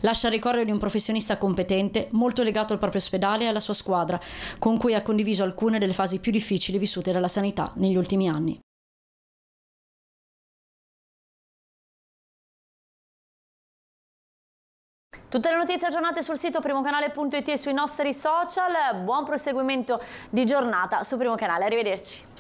Lascia il ricordo di un professionista competente, molto legato al proprio ospedale e alla sua squadra, con cui ha condiviso alcune delle fasi più difficili vissute dalla sanità negli ultimi anni. Tutte le notizie aggiornate sul sito primocanale.it e sui nostri social. Buon proseguimento di giornata su Primo Canale, arrivederci.